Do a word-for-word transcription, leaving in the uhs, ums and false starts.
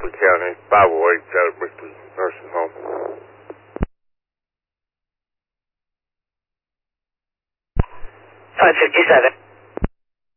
Ripley County, five oh eight out of Ripley Nursing Home. five fifty-seven.